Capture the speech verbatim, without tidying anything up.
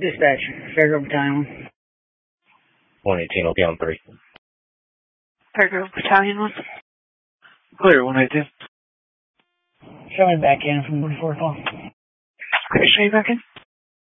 Dispatch, Fairgrove Battalion. one eighteen will be on three. Fairgrove Battalion one. Clear, one eighteen. Show me back in from one four call. Okay, show you back in.